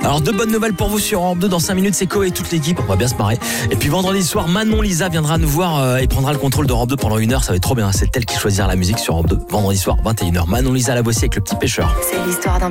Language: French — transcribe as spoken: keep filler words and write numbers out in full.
Alors deux bonnes nouvelles pour vous sur Europe deux. Dans cinq minutes, c'est Koé et toute l'équipe, on va bien se marrer. Et puis vendredi soir, Manon Lisa viendra nous voir euh, et prendra le contrôle d'Europe deux pendant une heure. Ça va être trop bien, c'est elle qui choisira la musique sur Europe deux. Vendredi soir, vingt et une heures. Manon Lisa Lavoisier avec Le Petit Pêcheur. C'est l'histoire d'un